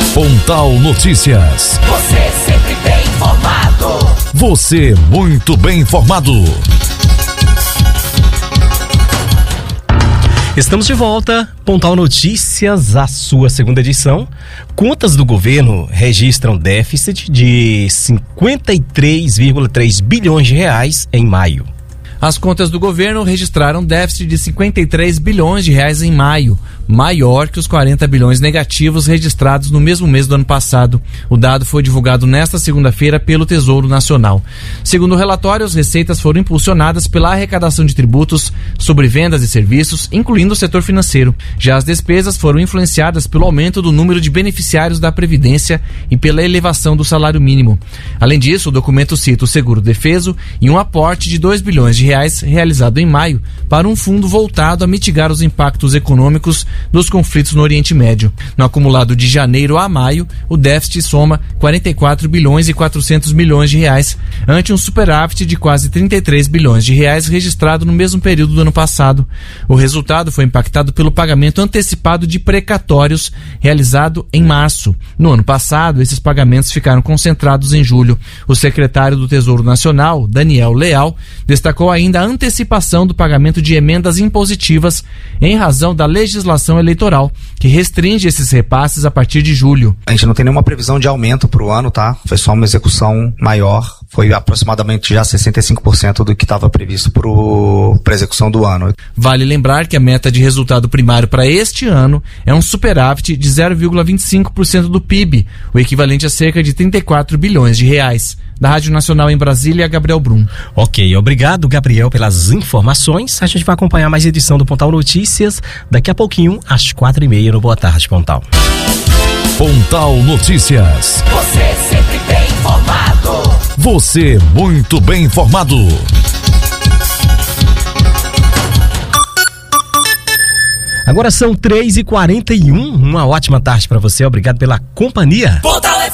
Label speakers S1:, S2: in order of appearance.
S1: Pontal Notícias.
S2: Você sempre bem informado.
S1: Você muito bem informado.
S3: Estamos de volta, Pontal Notícias, a sua segunda edição. Contas do governo registram déficit de 53,3 bilhões de reais em maio.
S4: As contas do governo registraram déficit de 53 bilhões de reais em maio, maior que os 40 bilhões negativos registrados no mesmo mês do ano passado. O dado foi divulgado nesta segunda-feira pelo Tesouro Nacional. Segundo o relatório, as receitas foram impulsionadas pela arrecadação de tributos sobre vendas e serviços, incluindo o setor financeiro. Já as despesas foram influenciadas pelo aumento do número de beneficiários da Previdência e pela elevação do salário mínimo. Além disso, o documento cita o seguro-defeso e um aporte de 2 bilhões de reais realizado em maio para um fundo voltado a mitigar os impactos econômicos dos conflitos no Oriente Médio. No acumulado de janeiro a maio, o déficit soma 44 bilhões e 400 milhões de reais, ante um superávit de quase 33 bilhões de reais registrado no mesmo período do ano passado. O resultado foi impactado pelo pagamento antecipado de precatórios realizado em março. No ano passado, esses pagamentos ficaram concentrados em julho. O secretário do Tesouro Nacional, Daniel Leal, destacou ainda a antecipação do pagamento de emendas impositivas em razão da legislação eleitoral, que restringe esses repasses a partir de julho.
S5: A gente não tem nenhuma previsão de aumento para o ano, tá? Foi só uma execução maior, foi aproximadamente já 65% do que estava previsto para a execução do ano.
S4: Vale lembrar que a meta de resultado primário para este ano é um superávit de 0,25% do PIB, o equivalente a cerca de 34 bilhões de reais. Da Rádio Nacional em Brasília, Gabriel Brum.
S3: Ok, obrigado, Gabriel, pelas informações. A gente vai acompanhar mais edição do Pontal Notícias daqui a pouquinho, às 4h30 no Boa Tarde, Pontal.
S1: Pontal Notícias.
S2: Você sempre bem informado.
S1: Você muito bem informado.
S3: Agora são 3h41. Uma ótima tarde para você. Obrigado pela companhia.
S2: Pontal